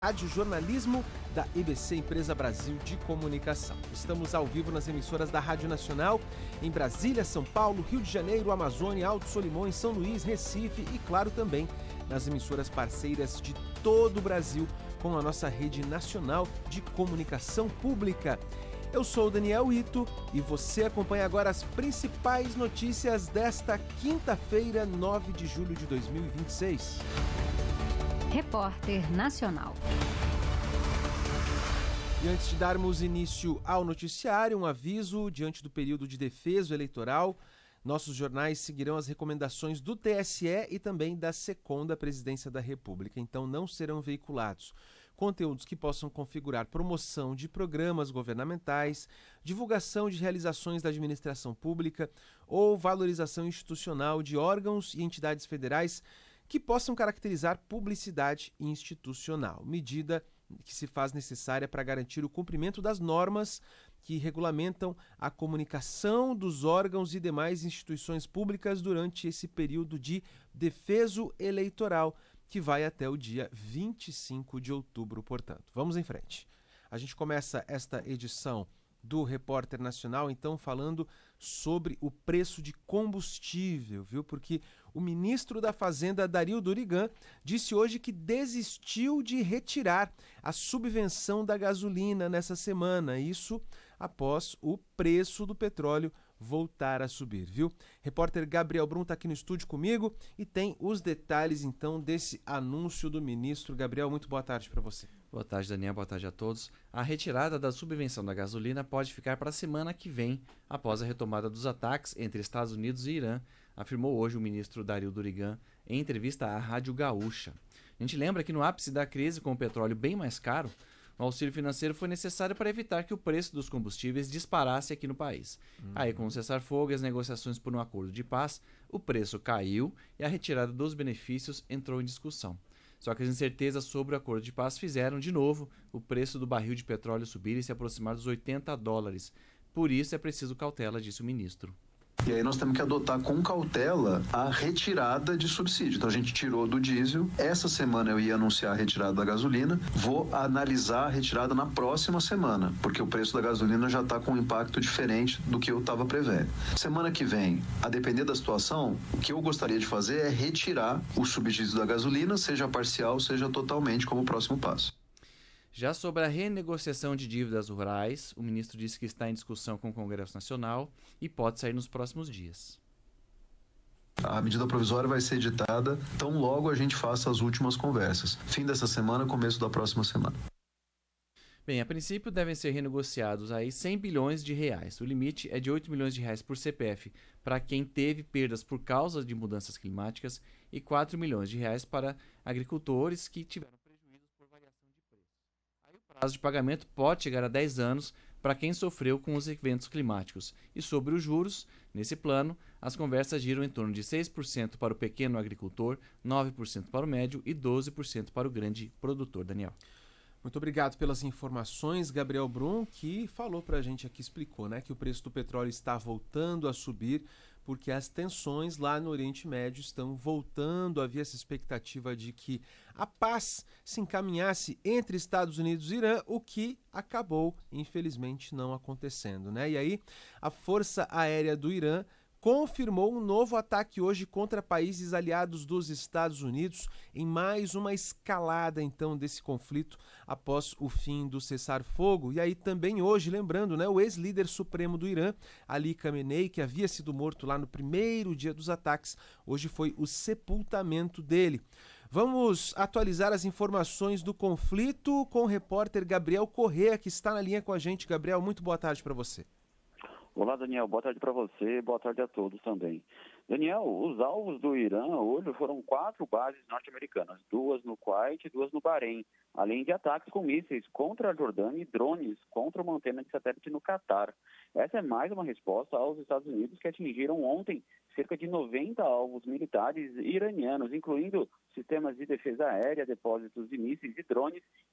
Rádio Jornalismo da EBC, Empresa Brasil de Comunicação. Estamos ao vivo nas emissoras da Rádio Nacional, em Brasília, São Paulo, Rio de Janeiro, Amazônia, Alto Solimões, São Luís, Recife e, claro, também nas emissoras parceiras de todo o Brasil, com a nossa rede nacional de comunicação pública. Eu sou o Daniel Ito e você acompanha agora as principais notícias desta quinta-feira, 9 de julho de 2026. Repórter Nacional. E antes de darmos início ao noticiário, um aviso: diante do período de defeso eleitoral, nossos jornais seguirão as recomendações do TSE e também da SECOM da Presidência da República. Então não serão veiculados conteúdos que possam configurar promoção de programas governamentais, divulgação de realizações da administração pública ou valorização institucional de órgãos e entidades federais que possam caracterizar publicidade institucional, medida que se faz necessária para garantir o cumprimento das normas que regulamentam a comunicação dos órgãos e demais instituições públicas durante esse período de defeso eleitoral, que vai até o dia 25 de outubro, portanto. Vamos em frente. A gente começa esta edição do Repórter Nacional, então, falando sobre o preço de combustível, viu? Porque o ministro da Fazenda, Dario Durigan, disse hoje que desistiu de retirar a subvenção da gasolina nessa semana. Isso após o preço do petróleo voltar a subir, viu? Repórter Gabriel Brum está aqui no estúdio comigo e tem os detalhes, então, desse anúncio do ministro. Gabriel, muito boa tarde para você. Boa tarde, Daniel. Boa tarde a todos. A retirada da subvenção da gasolina pode ficar para a semana que vem, após a retomada dos ataques entre Estados Unidos e Irã, afirmou hoje o ministro Dario Durigan em entrevista à Rádio Gaúcha. A gente lembra que no ápice da crise, com o petróleo bem mais caro, o auxílio financeiro foi necessário para evitar que o preço dos combustíveis disparasse aqui no país. Aí, com o cessar-fogo e as negociações por um acordo de paz, o preço caiu e a retirada dos benefícios entrou em discussão. Só que as incertezas sobre o acordo de paz fizeram, de novo, o preço do barril de petróleo subir e se aproximar dos $80. Por isso é preciso cautela, disse o ministro. E aí nós temos que adotar com cautela a retirada de subsídio. Então a gente tirou do diesel. Essa semana eu ia anunciar a retirada da gasolina. Vou analisar a retirada na próxima semana, porque o preço da gasolina já está com um impacto diferente do que eu estava prevendo. Semana que vem, a depender da situação, o que eu gostaria de fazer é retirar o subsídio da gasolina, seja parcial, seja totalmente, como próximo passo. Já sobre a renegociação de dívidas rurais, o ministro disse que está em discussão com o Congresso Nacional e pode sair nos próximos dias. A medida provisória vai ser editada tão logo a gente faça as últimas conversas. Fim dessa semana, começo da próxima semana. Bem, a princípio devem ser renegociados aí R$100 bilhões. O limite é de R$8 milhões por CPF para quem teve perdas por causa de mudanças climáticas e R$4 milhões para agricultores que tiveram prejuízos por variação de preço. Aí o prazo de pagamento pode chegar a 10 anos para quem sofreu com os eventos climáticos. E sobre os juros, nesse plano, as conversas giram em torno de 6% para o pequeno agricultor, 9% para o médio e 12% para o grande produtor. Daniel. Muito obrigado pelas informações, Gabriel Brum, que falou para a gente aqui, explicou, né, que o preço do petróleo está voltando a subir porque as tensões lá no Oriente Médio estão voltando. Havia essa expectativa de que a paz se encaminhasse entre Estados Unidos e Irã, o que acabou, infelizmente, não acontecendo, né? E aí, a Força Aérea do Irã confirmou um novo ataque hoje contra países aliados dos Estados Unidos, em mais uma escalada, então, desse conflito após o fim do cessar-fogo. E aí também hoje, lembrando, né, o ex-líder supremo do Irã, Ali Khamenei, que havia sido morto lá no primeiro dia dos ataques, hoje foi o sepultamento dele. Vamos atualizar as informações do conflito com o repórter Gabriel Corrêa, que está na linha com a gente. Gabriel, muito boa tarde para você. Olá, Daniel. Boa tarde para você, boa tarde a todos também. Daniel, os alvos do Irã hoje foram 4 bases norte-americanas, 2 no Kuwait e 2 no Bahrein, além de ataques com mísseis contra a Jordânia e drones contra uma antena de satélite no Catar. Essa é mais uma resposta aos Estados Unidos, que atingiram ontem cerca de 90 alvos militares iranianos, incluindo sistemas de defesa aérea, depósitos de mísseis e drones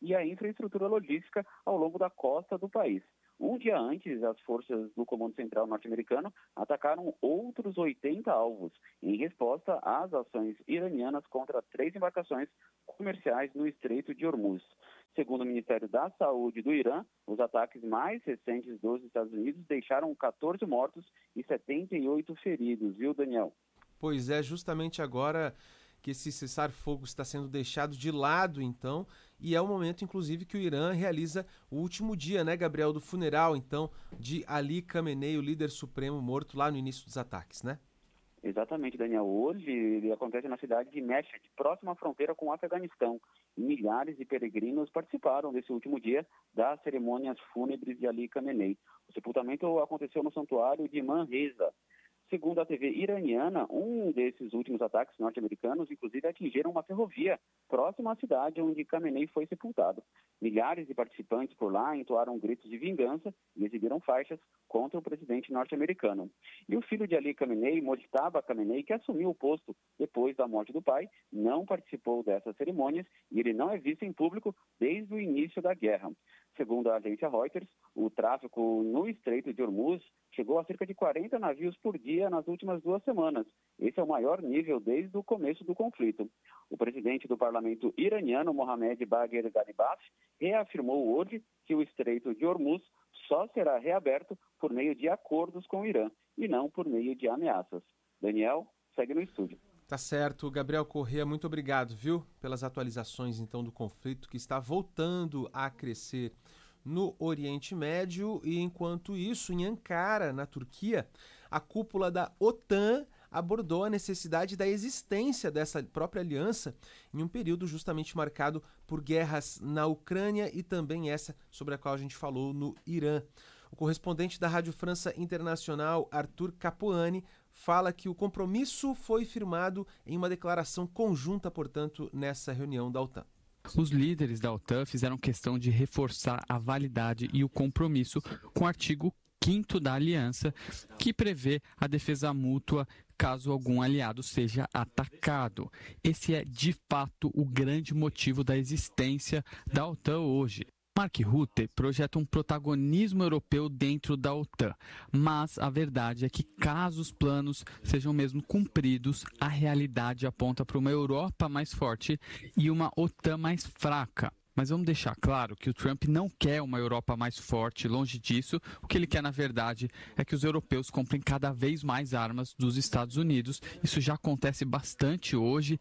e a infraestrutura logística ao longo da costa do país. Um dia antes, as forças do Comando Central norte-americano atacaram outros 80 alvos, em resposta às ações iranianas contra 3 embarcações comerciais no Estreito de Hormuz. Segundo o Ministério da Saúde do Irã, os ataques mais recentes dos Estados Unidos deixaram 14 mortos e 78 feridos, viu, Daniel? Pois é, justamente agora que esse cessar-fogo está sendo deixado de lado, então, e é o momento, inclusive, que o Irã realiza o último dia, né, Gabriel, do funeral, então, de Ali Khamenei, o líder supremo morto lá no início dos ataques, né? Exatamente, Daniel. Hoje ele acontece na cidade de Mashhad, próxima à fronteira com o Afeganistão. Milhares de peregrinos participaram desse último dia das cerimônias fúnebres de Ali Khamenei. O sepultamento aconteceu no santuário de Manresa. Segundo a TV iraniana, um desses últimos ataques norte-americanos, inclusive, atingiram uma ferrovia próxima à cidade onde Khamenei foi sepultado. Milhares de participantes por lá entoaram gritos de vingança e exibiram faixas contra o presidente norte-americano. E o filho de Ali Khamenei, Mojtaba Khamenei, que assumiu o posto depois da morte do pai, não participou dessas cerimônias e ele não é visto em público desde o início da guerra. Segundo a agência Reuters, o tráfego no Estreito de Hormuz chegou a cerca de 40 navios por dia nas últimas 2 semanas. Esse é o maior nível desde o começo do conflito. O presidente do parlamento iraniano, Mohammad Bagher Ghalibaf, reafirmou hoje que o Estreito de Hormuz só será reaberto por meio de acordos com o Irã e não por meio de ameaças. Daniel, segue no estúdio. Tá certo, Gabriel Corrêa, muito obrigado, viu, pelas atualizações, então, do conflito que está voltando a crescer no Oriente Médio. E, enquanto isso, em Ankara, na Turquia, a cúpula da OTAN abordou a necessidade da existência dessa própria aliança em um período justamente marcado por guerras na Ucrânia e também essa sobre a qual a gente falou no Irã. O correspondente da Rádio França Internacional, Arthur Capuani, fala que o compromisso foi firmado em uma declaração conjunta, portanto, nessa reunião da OTAN. Os líderes da OTAN fizeram questão de reforçar a validade e o compromisso com o artigo 5º da aliança, que prevê a defesa mútua caso algum aliado seja atacado. Esse é, de fato, o grande motivo da existência da OTAN hoje. Mark Rutte projeta um protagonismo europeu dentro da OTAN, mas a verdade é que, caso os planos sejam mesmo cumpridos, a realidade aponta para uma Europa mais forte e uma OTAN mais fraca. Mas vamos deixar claro que o Trump não quer uma Europa mais forte, longe disso. O que ele quer, na verdade, é que os europeus comprem cada vez mais armas dos Estados Unidos. Isso já acontece bastante hoje.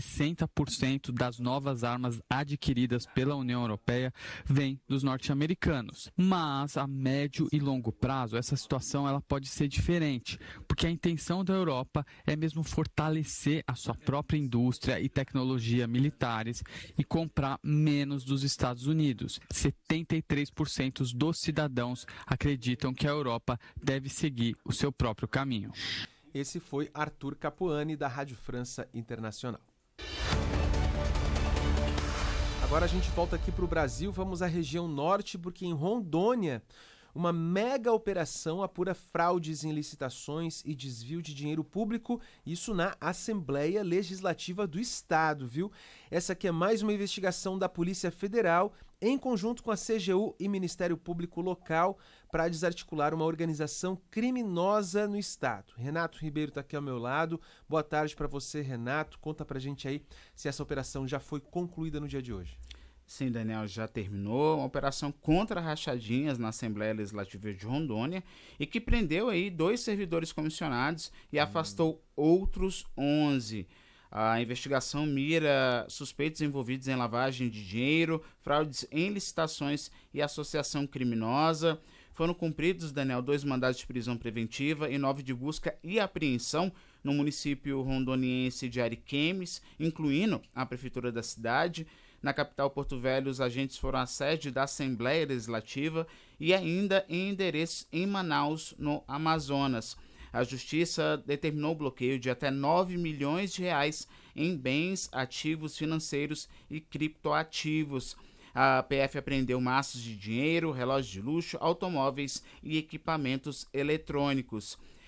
60% das novas armas adquiridas pela União Europeia vêm dos norte-americanos. Mas a médio e longo prazo, essa situação ela pode ser diferente, porque a intenção da Europa é mesmo fortalecer a sua própria indústria e tecnologia militares e comprar menos dos Estados Unidos. 73% dos cidadãos acreditam que a Europa deve seguir o seu próprio caminho. Esse foi Arthur Capuani, da Rádio França Internacional. Agora a gente volta aqui para o Brasil, vamos à região norte, porque em Rondônia uma mega operação apura fraudes em licitações e desvio de dinheiro público, isso na Assembleia Legislativa do Estado, viu? Essa aqui é mais uma investigação da Polícia Federal, em conjunto com a CGU e Ministério Público Local, para desarticular uma organização criminosa no Estado. Renato Ribeiro está aqui ao meu lado. Boa tarde para você, Renato. Conta pra gente aí se essa operação já foi concluída no dia de hoje. Sim, Daniel, já terminou uma operação contra rachadinhas na Assembleia Legislativa de Rondônia e que prendeu aí 2 servidores comissionados e afastou outros 11. A investigação mira suspeitos envolvidos em lavagem de dinheiro, fraudes em licitações e associação criminosa. Foram cumpridos, Daniel, 2 mandados de prisão preventiva e 9 de busca e apreensão no município rondoniense de Ariquemes, incluindo a prefeitura da cidade. Na capital Porto Velho, os agentes foram à sede da Assembleia Legislativa e ainda em endereços em Manaus, no Amazonas. A Justiça determinou o bloqueio de até 9 milhões de reais em bens, ativos financeiros e criptoativos. A PF apreendeu maços de dinheiro, relógios de luxo, automóveis e equipamentos eletrônicos.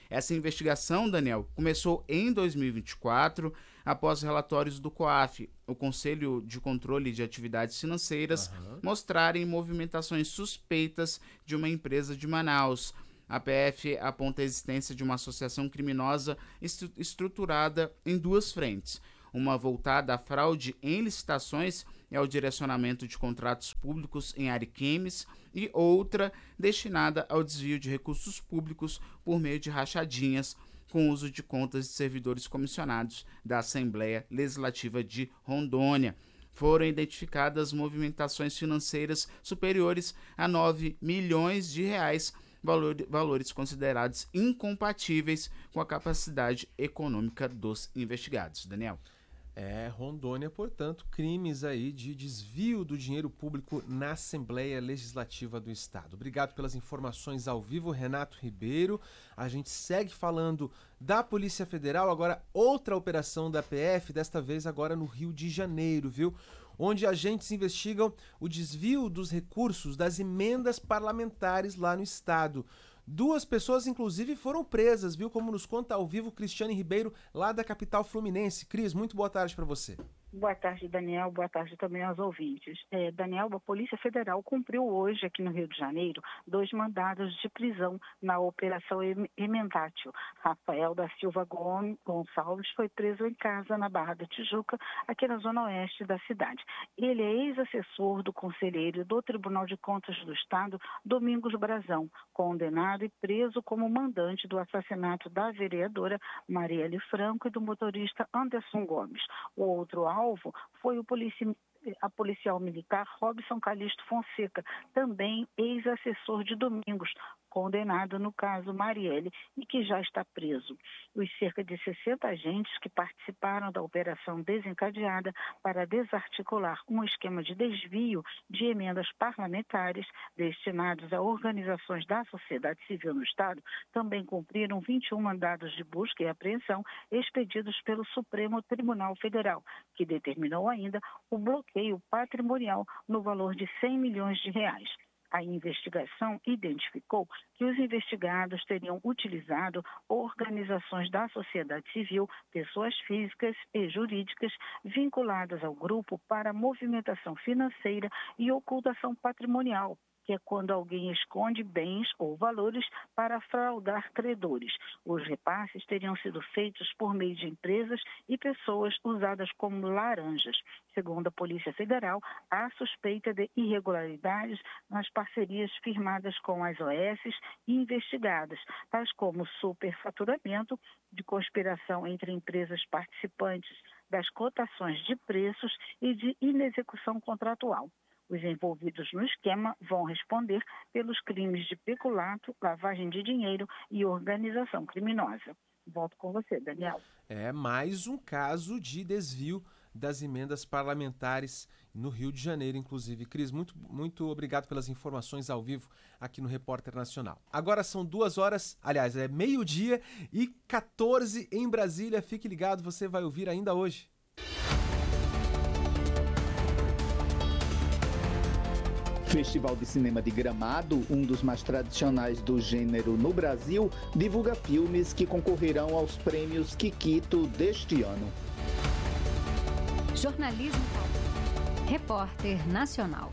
Essa investigação, Daniel, começou em 2024, após relatórios do COAF, o Conselho de Controle de Atividades Financeiras, mostrarem movimentações suspeitas de uma empresa de Manaus. A PF aponta a existência de uma associação criminosa estruturada em duas frentes. Uma voltada à fraude em licitações e ao direcionamento de contratos públicos em Ariquemes, e outra destinada ao desvio de recursos públicos por meio de rachadinhas com uso de contas de servidores comissionados da Assembleia Legislativa de Rondônia. Foram identificadas movimentações financeiras superiores a 9 milhões de reais, valores considerados incompatíveis com a capacidade econômica dos investigados. Daniel. Rondônia, portanto, crimes aí de desvio do dinheiro público na Assembleia Legislativa do Estado. Obrigado pelas informações ao vivo, Renato Ribeiro. A gente segue falando da Polícia Federal, agora outra operação da PF, desta vez agora no Rio de Janeiro, viu? Onde agentes investigam o desvio dos recursos das emendas parlamentares lá no estado. 2 pessoas, inclusive, foram presas, viu? Como nos conta ao vivo Cristiane Ribeiro, lá da capital fluminense. Cris, muito boa tarde para você. Boa tarde, Daniel. Boa tarde também aos ouvintes. Daniel, a Polícia Federal cumpriu hoje, aqui no Rio de Janeiro, 2 mandados de prisão na Operação Emendátil. Rafael da Silva Gonçalves foi preso em casa na Barra da Tijuca, aqui na zona oeste da cidade. Ele é ex-assessor do conselheiro do Tribunal de Contas do Estado, Domingos Brazão, condenado e preso como mandante do assassinato da vereadora Marielle Franco e do motorista Anderson Gomes. O outro alvo foi a policial militar Robson Calixto Fonseca, também ex-assessor de Domingos, condenado no caso Marielle e que já está preso. Os cerca de 60 agentes que participaram da operação desencadeada para desarticular um esquema de desvio de emendas parlamentares destinados a organizações da sociedade civil no Estado também cumpriram 21 mandados de busca e apreensão expedidos pelo Supremo Tribunal Federal, que determinou ainda o bloqueio patrimonial no valor de 100 milhões de reais. A investigação identificou que os investigados teriam utilizado organizações da sociedade civil, pessoas físicas e jurídicas vinculadas ao grupo para movimentação financeira e ocultação patrimonial, que é quando alguém esconde bens ou valores para fraudar credores. Os repasses teriam sido feitos por meio de empresas e pessoas usadas como laranjas. Segundo a Polícia Federal, há suspeita de irregularidades nas parcerias firmadas com as OS e investigadas, tais como superfaturamento, de conspiração entre empresas participantes das cotações de preços e de inexecução contratual. Os envolvidos no esquema vão responder pelos crimes de peculato, lavagem de dinheiro e organização criminosa. Volto com você, Daniel. Mais um caso de desvio das emendas parlamentares no Rio de Janeiro, inclusive. Cris, muito obrigado pelas informações ao vivo aqui no Repórter Nacional. Agora são 2 horas, aliás, é 12h14 em Brasília. Fique ligado, você vai ouvir ainda hoje. Festival de Cinema de Gramado, um dos mais tradicionais do gênero no Brasil, divulga filmes que concorrerão aos prêmios Kikito deste ano. Jornalismo. Repórter Nacional.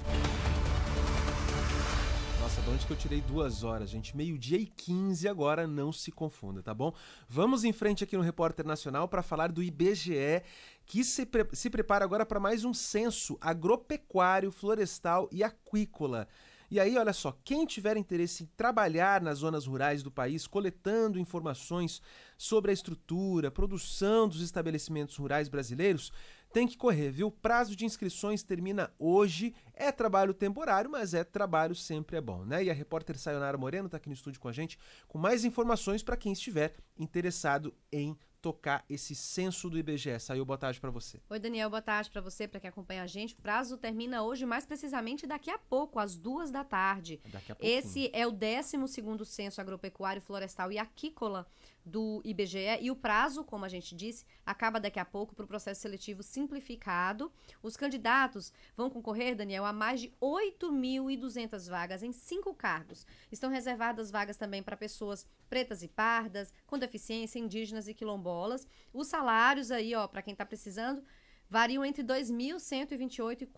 Nossa, de onde que eu tirei 2 horas, gente? 12h15 agora, não se confunda, tá bom? Vamos em frente aqui no Repórter Nacional para falar do IBGE, que se prepara agora para mais um censo agropecuário, florestal e aquícola. E aí, olha só, quem tiver interesse em trabalhar nas zonas rurais do país, coletando informações sobre a estrutura, produção dos estabelecimentos rurais brasileiros, tem que correr, viu? O prazo de inscrições termina hoje. É trabalho temporário, mas trabalho sempre é bom, né? E a repórter Sayonara Moreno está aqui no estúdio com a gente com mais informações para quem estiver interessado em tocar esse censo do IBGE. Saiu, boa tarde para você. Oi, Daniel, boa tarde para você, para quem acompanha a gente. O prazo termina hoje, mais precisamente daqui a pouco, às 2 da tarde. Daqui a pouquinho. Esse é o 12º censo agropecuário, florestal e aquícola do IBGE e o prazo, como a gente disse, acaba daqui a pouco para o processo seletivo simplificado. Os candidatos vão concorrer, Daniel, a mais de 8.200 vagas em 5 cargos. Estão reservadas vagas também para pessoas pretas e pardas, com deficiência, indígenas e quilombolas. Os salários aí, para quem está precisando, variam entre R$ 2.128 e R$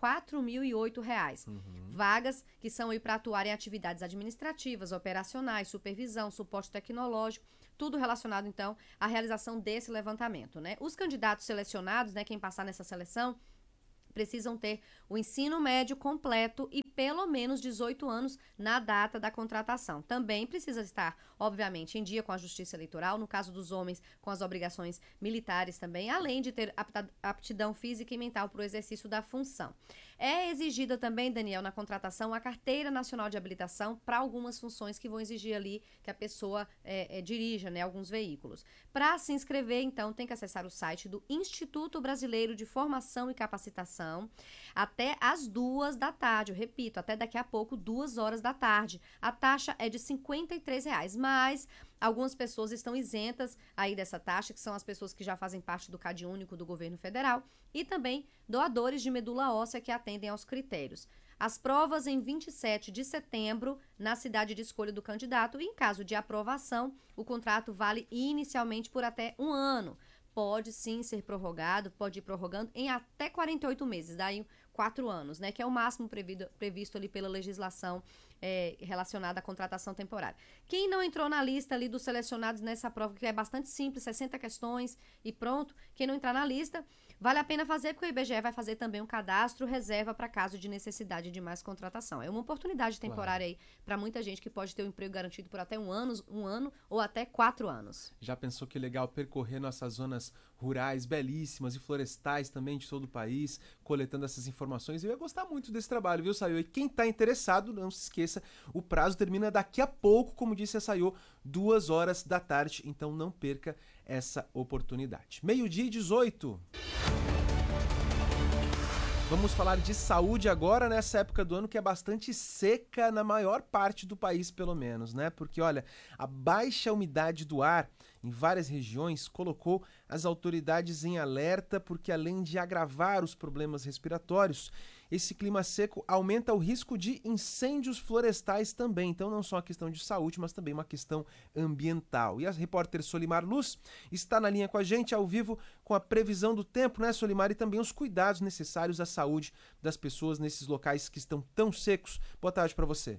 4.008. Vagas que são aí para atuar em atividades administrativas, operacionais, supervisão, suporte tecnológico, tudo relacionado, então, à realização desse levantamento, né? Os candidatos selecionados, né, quem passar nessa seleção, precisam ter o ensino médio completo e pelo menos 18 anos na data da contratação. Também precisa estar, obviamente, em dia com a Justiça Eleitoral, no caso dos homens, com as obrigações militares também, além de ter aptidão física e mental para o exercício da função. É exigida também, Daniel, na contratação, a Carteira Nacional de Habilitação para algumas funções que vão exigir ali que a pessoa dirija, né, alguns veículos. Para se inscrever, então, tem que acessar o site do Instituto Brasileiro de Formação e Capacitação até às 14h. Eu repito, até daqui a pouco, 14h. A taxa é de R$ 53,00, mas algumas pessoas estão isentas aí dessa taxa, que são as pessoas que já fazem parte do CadÚnico do governo federal e também doadores de medula óssea que atendem aos critérios. As provas em 27 de setembro, na cidade de escolha do candidato, e em caso de aprovação, o contrato vale inicialmente por até 1 ano. Pode sim ser prorrogado, pode ir prorrogando em até 48 meses, daí 4 anos, né? Que é o máximo previsto ali pela legislação relacionada à contratação temporária. Quem não entrou na lista ali dos selecionados nessa prova, que é bastante simples, 60 questões e pronto, quem não entrar na lista, vale a pena fazer, porque o IBGE vai fazer também um cadastro reserva para caso de necessidade de mais contratação. É uma oportunidade temporária aí para muita gente que pode ter um emprego garantido por até um ano ou até 4 anos. Já pensou que legal percorrer nossas zonas rurais belíssimas e florestais também de todo o país, coletando essas informações? Eu ia gostar muito desse trabalho, viu, Sayô? E quem está interessado, não se esqueça, o prazo termina daqui a pouco, como disse a Sayô, 14h, então não perca essa oportunidade. 12h18. Vamos falar de saúde agora, nessa época do ano que é bastante seca na maior parte do país, pelo menos, né? Porque, olha, a baixa umidade do ar em várias regiões colocou as autoridades em alerta, porque além de agravar os problemas respiratórios, esse clima seco aumenta o risco de incêndios florestais também. Então não só uma questão de saúde, mas também uma questão ambiental. E a repórter Solimar Luz está na linha com a gente ao vivo com a previsão do tempo, né, Solimar? E também os cuidados necessários à saúde das pessoas nesses locais que estão tão secos. Boa tarde para você.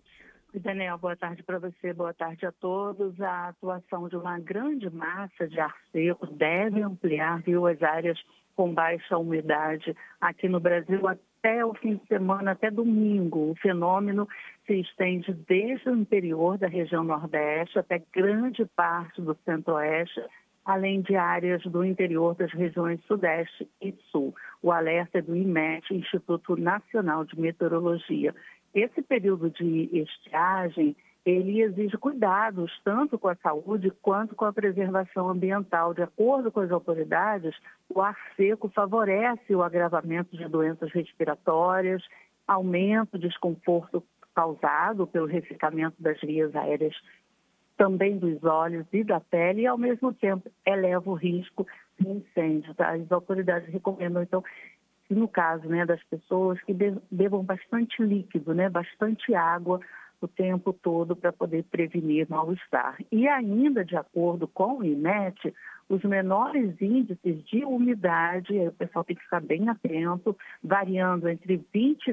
Daniel, boa tarde para você, boa tarde a todos. A atuação de uma grande massa de ar seco deve ampliar, as áreas com baixa umidade aqui no Brasil até o fim de semana, até domingo. O fenômeno se estende desde o interior da região Nordeste até grande parte do Centro-Oeste, além de áreas do interior das regiões Sudeste e Sul. O alerta é do IMET, Instituto Nacional de Meteorologia. Esse período de estiagem, ele exige cuidados tanto com a saúde quanto com a preservação ambiental. De acordo com as autoridades, o ar seco favorece o agravamento de doenças respiratórias, aumenta o desconforto causado pelo ressecamento das vias aéreas, também dos olhos e da pele, e ao mesmo tempo eleva o risco de incêndio. As autoridades recomendam, então, no caso, das pessoas que bebam bastante líquido, bastante água o tempo todo para poder prevenir mal-estar. E ainda, de acordo com o IMET, os menores índices de umidade, aí o pessoal tem que ficar bem atento, variando entre 20% e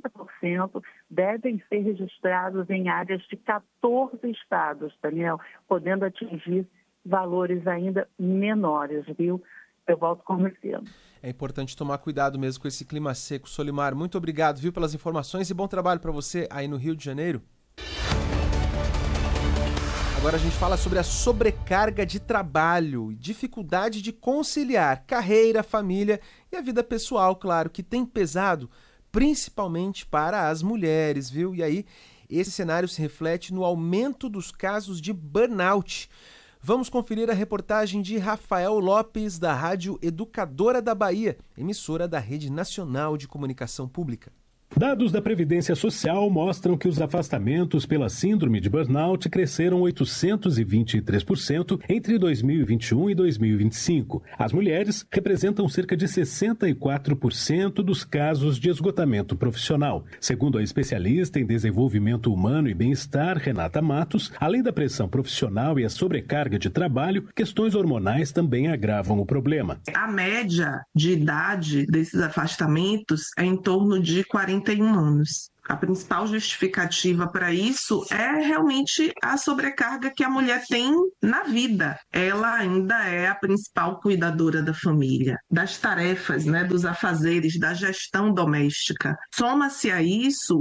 30%, devem ser registrados em áreas de 14 estados, Daniel, podendo atingir valores ainda menores, viu? Eu volto com você. É importante tomar cuidado mesmo com esse clima seco. Solimar, muito obrigado, pelas informações e bom trabalho para você aí no Rio de Janeiro. Agora a gente fala sobre a sobrecarga de trabalho e dificuldade de conciliar carreira, família e a vida pessoal, claro, que tem pesado principalmente para as mulheres, viu? E aí esse cenário se reflete no aumento dos casos de burnout. Vamos conferir a reportagem de Rafael Lopes, da Rádio Educadora da Bahia, emissora da Rede Nacional de Comunicação Pública. Dados da Previdência Social mostram que os afastamentos pela síndrome de burnout cresceram 823% entre 2021 e 2025. As mulheres representam cerca de 64% dos casos de esgotamento profissional. Segundo a especialista em desenvolvimento humano e bem-estar, Renata Matos, além da pressão profissional e a sobrecarga de trabalho, questões hormonais também agravam o problema. A média de idade desses afastamentos é em torno de 41 anos. A principal justificativa para isso é realmente a sobrecarga que a mulher tem na vida. Ela ainda é a principal cuidadora da família, das tarefas, dos afazeres, da gestão doméstica. Soma-se a isso